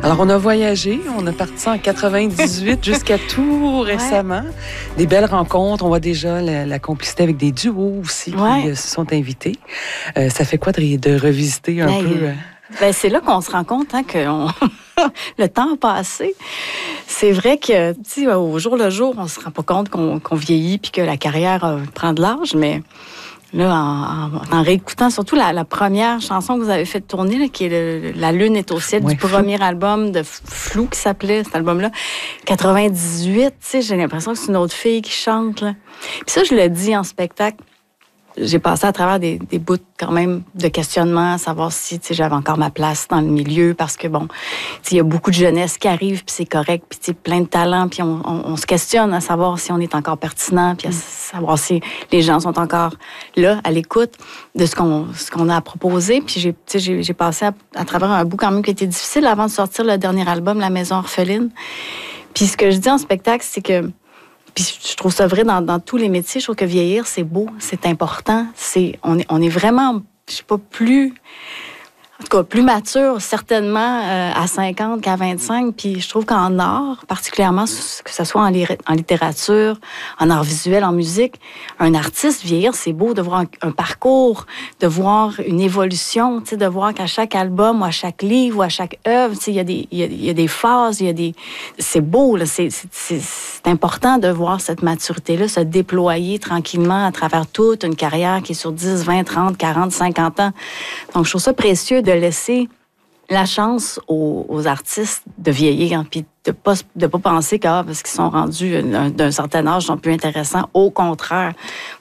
Alors, on a voyagé, on a parti en 98 jusqu'à tout récemment. Des belles rencontres, on voit déjà la complicité avec des duos aussi qui se sont invités. Ça fait quoi de revisiter un peu? Ben, c'est là qu'on se rend compte que le temps a passé. C'est vrai que, tu sais, au jour le jour, on se rend pas compte qu'on vieillit puis que la carrière prend de l'âge, mais là, en réécoutant surtout la première chanson que vous avez fait tourner, là, qui est La Lune est au ciel, du premier album de Flou qui s'appelait cet album-là, 98, tu sais, j'ai l'impression que c'est une autre fille qui chante, là. Puis ça, je le dis en spectacle. J'ai passé à travers des bouts quand même de questionnement, à savoir si j'avais encore ma place dans le milieu, parce que, bon, il y a beaucoup de jeunesse qui arrive, puis c'est correct, puis plein de talents, puis on se questionne à savoir si on est encore pertinent, puis à savoir si les gens sont encore là, à l'écoute de ce qu'on a à proposer. Puis j'ai passé à travers un bout quand même qui était difficile avant de sortir le dernier album, La Maison Orpheline. Puis ce que je dis en spectacle, c'est que puis je trouve ça vrai dans tous les métiers. Je trouve que vieillir, c'est beau, c'est important. On est vraiment, je sais pas, en tout cas, plus mature, certainement, à 50 qu'à 25. Puis je trouve qu'en art, particulièrement, que ce soit en littérature, en art visuel, en musique, un artiste vieillir, c'est beau de voir un parcours, de voir une évolution, de voir qu'à chaque album ou à chaque livre ou à chaque œuvre, il y a des phases, c'est beau, là, c'est important de voir cette maturité-là se déployer tranquillement à travers toute une carrière qui est sur 10, 20, 30, 40, 50 ans. Donc, je trouve ça précieux de laisser la chance aux artistes de vieillir, puis de pas penser parce qu'ils sont rendus d'un certain âge, ils sont plus intéressants. Au contraire,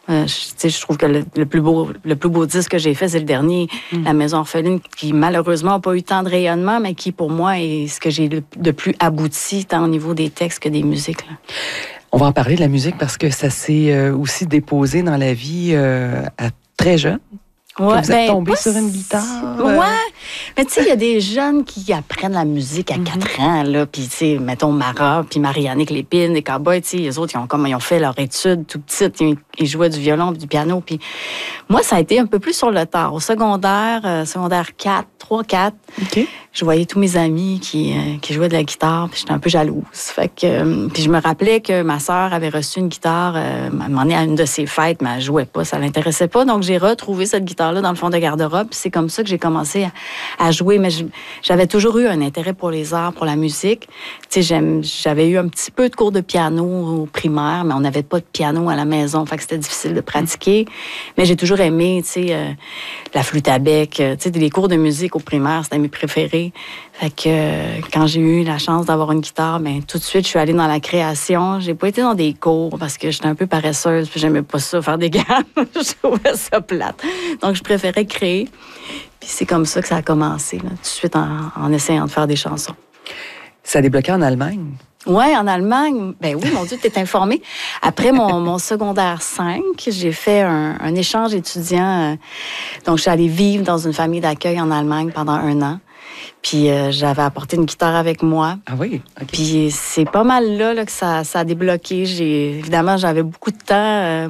je trouve que le plus beau disque que j'ai fait, c'est le dernier, La Maison Orpheline, qui malheureusement n'a pas eu tant de rayonnement, mais qui, pour moi, est ce que j'ai de plus abouti, tant au niveau des textes que des musiques, là. On va en parler de la musique parce que ça s'est aussi déposé dans la vie à très jeune. Ouais, vous êtes tombé sur une guitare. Ouais, mais tu sais, il y a des jeunes qui apprennent la musique à 4 ans, là, puis tu sais, mettons Mara, puis Marianne Lépine, les Cowboys, tu sais, les autres, ils ont fait leur étude tout petite, ils jouaient du violon, du piano, puis moi, ça a été un peu plus sur le tard. Au secondaire 4, 3, 4, je voyais tous mes amis qui jouaient de la guitare, puis j'étais un peu jalouse. Fait que, puis je me rappelais que ma sœur avait reçu une guitare, elle m'en est à une de ses fêtes, mais elle jouait pas, ça l'intéressait pas, donc j'ai retrouvé cette guitare-là dans le fond de garde-robe, puis c'est comme ça que j'ai commencé à jouer, mais j'avais toujours eu un intérêt pour les arts, pour la musique. Tu sais, j'avais eu un petit peu de cours de piano au primaire, mais on n'avait pas de piano à la maison, fait que c'était difficile de pratiquer, mais j'ai toujours aimé, tu sais, la flûte à bec, tu sais, les cours de musique au primaire, c'était mes préférés. Fait que quand j'ai eu la chance d'avoir une guitare, ben tout de suite, je suis allée dans la création. J'ai pas été dans des cours parce que j'étais un peu paresseuse, puis j'aimais pas ça, faire des gammes. Je trouvais ça plate. Donc, je préférais créer. Puis c'est comme ça que ça a commencé, là, tout de suite en essayant de faire des chansons. Ça a débloqué en Allemagne? Oui, en Allemagne. Ben oui, mon Dieu, tu es informée. Après mon secondaire 5, j'ai fait un échange étudiant. Donc, je suis allée vivre dans une famille d'accueil en Allemagne pendant 1 an. Puis j'avais apporté une guitare avec moi. Ah oui? Okay. Puis c'est pas mal là que ça a débloqué. Évidemment, j'avais beaucoup de temps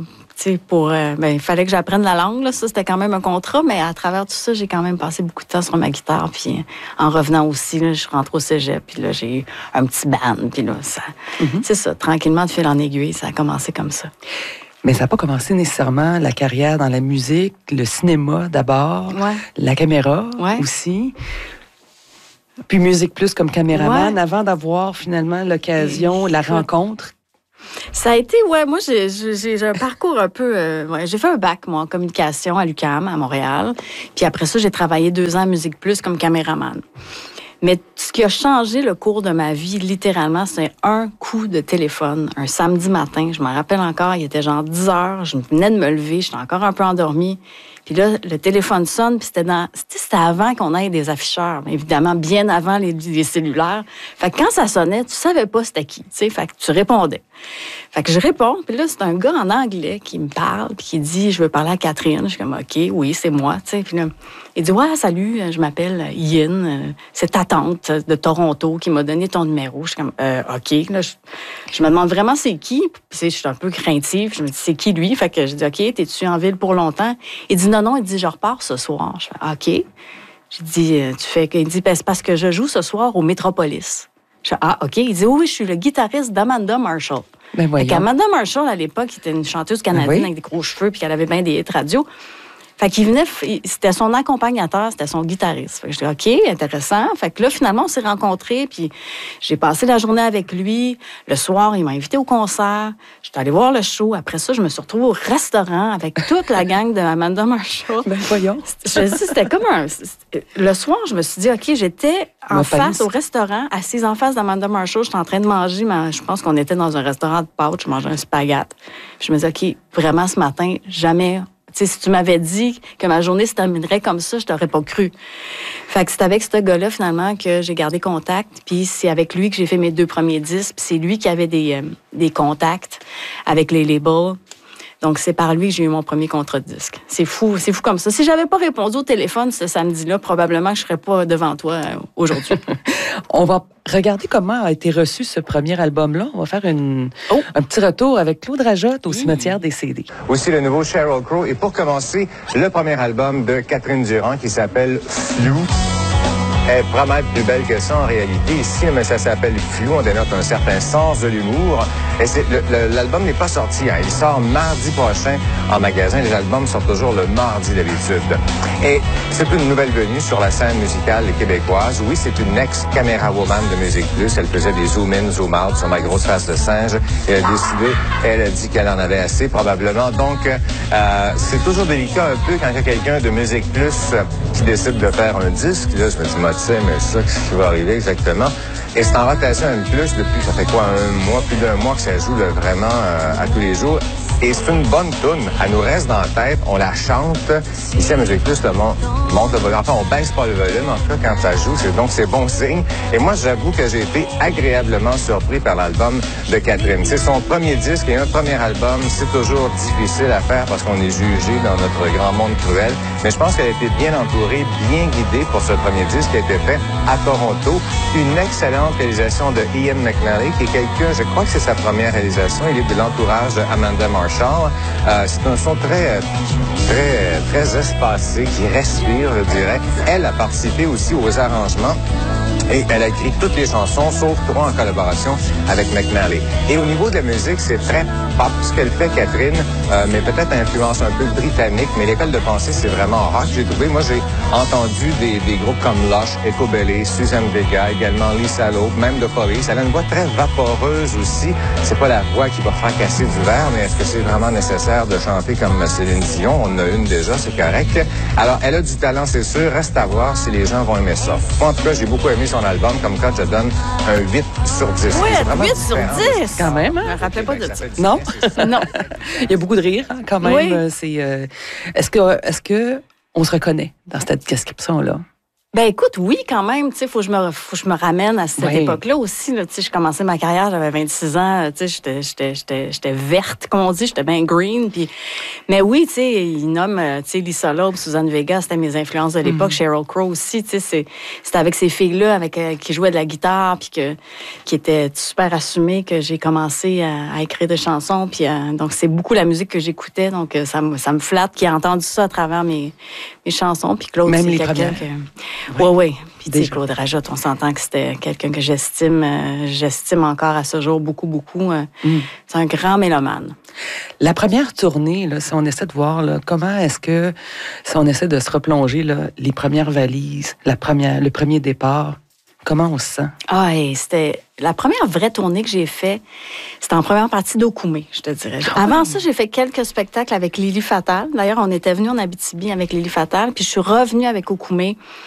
il fallait que j'apprenne la langue. Là. Ça, c'était quand même un contrat, mais à travers tout ça, j'ai quand même passé beaucoup de temps sur ma guitare. Puis en revenant aussi, là, je rentre au cégep, puis là, j'ai eu un petit band. Puis là, c'est ça, tranquillement, de fil en aiguille, ça a commencé comme ça. Mais ça n'a pas commencé nécessairement la carrière dans la musique, le cinéma d'abord, la caméra aussi. Puis Musique Plus comme caméraman, avant d'avoir finalement l'occasion, la rencontre. Ça a été, moi, j'ai un parcours un peu... j'ai fait un bac, moi, en communication à l'UQAM, à Montréal. Puis après ça, j'ai travaillé 2 ans à Musique Plus comme caméraman. Mais ce qui a changé le cours de ma vie, littéralement, c'est un coup de téléphone, un samedi matin. Je me rappelle encore, il était genre 10 heures, je venais de me lever, j'étais encore un peu endormie. Puis là, le téléphone sonne, puis c'était avant qu'on ait des afficheurs, mais évidemment, bien avant les cellulaires. Fait que quand ça sonnait, tu savais pas c'était qui, tu sais, fait que tu répondais. Fait que je réponds, puis là, c'est un gars en anglais qui me parle, puis qui dit « Je veux parler à Catherine ». Je suis comme « OK, oui, c'est moi », tu sais. Puis là, il dit « Ouais, salut, je m'appelle Yin, c'est ta tante de Toronto qui m'a donné ton numéro ». Je suis comme « OK ». Là, je me demande vraiment c'est qui, puis je suis un peu craintive, je me dis « C'est qui lui ?» Fait que je dis « OK, t'es-tu en ville pour longtemps ?» Il dit « Non, il dit « Je repars ce soir ». Je fais « OK ». J'ai dit, il dit, ben, c'est parce que je joue ce soir au Métropolis. Je dis, ah, OK. Il dit, oui, je suis le guitariste d'Amanda Marshall. Ben voyons. Amanda Marshall, à l'époque, était une chanteuse canadienne avec des gros cheveux, puis qu'elle avait bien des hits radio. Fait qu'il venait, c'était son accompagnateur, c'était son guitariste. Fait que je dis, OK, intéressant. Fait que là, finalement, on s'est rencontrés, puis j'ai passé la journée avec lui. Le soir, il m'a invité au concert. J'étais allée voir le show. Après ça, je me suis retrouvée au restaurant avec toute la gang de Amanda Marshall. Ben voyons. Je dis, c'était comme le soir, je me suis dit, OK, j'étais en face au restaurant, assise en face d'Amanda Marshall. J'étais en train de manger, mais je pense qu'on était dans un restaurant de pâtes. Je mangeais un spaghette. Je me dis, OK, vraiment, ce matin, jamais... Tu sais, si tu m'avais dit que ma journée se terminerait comme ça, je t'aurais pas cru. Fait que c'est avec ce gars-là, finalement, que j'ai gardé contact. Puis c'est avec lui que j'ai fait mes 2 premiers disques. Puis c'est lui qui avait des contacts avec les labels. Donc, c'est par lui que j'ai eu mon premier contrat de disque. C'est fou comme ça. Si j'avais pas répondu au téléphone ce samedi-là, probablement que je serais pas devant toi aujourd'hui. On va regarder comment a été reçu ce premier album-là. On va faire un petit retour avec Claude Rajotte au Cimetière des CD. Aussi le nouveau Sheryl Crow. Et pour commencer, le premier album de Catherine Durand qui s'appelle Flou. Elle est vraiment plus belle que ça en réalité. Ici, mais ça s'appelle Flou. On dénote un certain sens de l'humour. Et l'album n'est pas sorti. Hein. Il sort mardi prochain en magasin. Les albums sortent toujours le mardi d'habitude. Et c'est une nouvelle venue sur la scène musicale québécoise. Oui, c'est une ex-caméra woman de Musique Plus. Elle faisait des zoom-in, zoom-out sur ma grosse face de singe. Et elle a décidé, elle a dit qu'elle en avait assez probablement. Donc, c'est toujours délicat un peu quand il y a quelqu'un de Musique Plus qui décide de faire un disque. Là, je me dis, moi, tu sais, mais ça, qu'est-ce qui va arriver exactement? Et c'est en rotation M+, depuis, ça fait quoi, plus d'un mois que ça joue là, vraiment à tous les jours. Et c'est une bonne toune. Elle nous reste dans la tête, on la chante. Ici à Musique Plus, le monde monte le volume. Enfin, on baisse pas le volume, en tout cas, quand ça joue. Donc, c'est bon signe. Et moi, j'avoue que j'ai été agréablement surpris par l'album de Catherine. C'est son premier disque et un premier album. C'est toujours difficile à faire parce qu'on est jugé dans notre grand monde cruel. Mais je pense qu'elle a été bien entourée, bien guidée pour ce premier disque qui a été fait à Toronto. Une excellente réalisation de Ian McNally, qui est quelqu'un, je crois que c'est sa première réalisation. Il est de l'entourage de Amanda Marshall. C'est un son très espacé, qui respire, je dirais. Elle a participé aussi aux arrangements. Et elle a écrit toutes les chansons, sauf 3 en collaboration avec McNally. Et au niveau de la musique, c'est très pop, ce qu'elle fait, Catherine, mais peut-être influence un peu britannique. Mais l'école de pensée, c'est vraiment rock, j'ai trouvé. Moi, j'ai entendu des groupes comme Lush, Echo Belly, Suzanne Vega, également Lisa Loeb, même The Police. Elle a une voix très vaporeuse aussi. C'est pas la voix qui va faire casser du verre, mais est-ce que c'est vraiment nécessaire de chanter comme Céline Dion? On en a une déjà, c'est correct. Alors, elle a du talent, c'est sûr. Reste à voir si les gens vont aimer ça. Moi, en tout cas, j'ai beaucoup aimé son album. Comme quand je donne un 8 sur 10. Oui, 8 sur 10! Quand même, hein? Je me rappelais pas de ça. Non? Non. Il y a beaucoup de rire, hein, quand même. Oui. Est-ce que on se reconnaît dans cette description-là? Ben écoute, oui, quand même, tu sais, faut que je me ramène à cette époque-là aussi, là, tu sais, je commençais ma carrière, j'avais 26 ans, tu sais, j'étais verte, comme on dit, j'étais bien green, puis mais oui, tu sais, il nomme, tu sais, Lisa Loeb, Suzanne Vega, c'était mes influences de l'époque, Sheryl Crow aussi, tu sais, c'était avec ces filles-là, qui jouaient de la guitare, puis qui étaient super assumées, que j'ai commencé à écrire des chansons, puis donc c'est beaucoup la musique que j'écoutais, donc ça me flatte qu'il ait entendu ça à travers mes chansons, puis Claude, même c'est les quelqu'un premières. Oui. Puis, tu sais, Claude Rajotte, on s'entend que c'était quelqu'un que j'estime encore à ce jour beaucoup. C'est un grand mélomane. La première tournée, là, si on essaie de voir, là, comment est-ce que, si on essaie de se replonger, là, les premières valises, le premier départ, comment on se sent? Ah, et c'était la première vraie tournée que j'ai faite, c'était en première partie d'Okoumé, je te dirais. Avant ça, j'ai fait quelques spectacles avec Lily Fatal. D'ailleurs, on était venus en Abitibi avec Lily Fatal, puis je suis revenue avec Okoumé